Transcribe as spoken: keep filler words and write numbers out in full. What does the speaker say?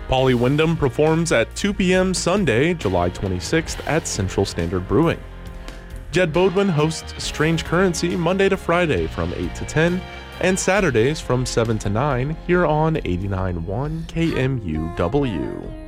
Polly Wyndham performs at two p.m. Sunday, July twenty-sixth at Central Standard Brewing. Jed Bodwin hosts Strange Currency Monday to Friday from eight to ten and Saturdays from seven to nine here on eighty-nine point one K M U W.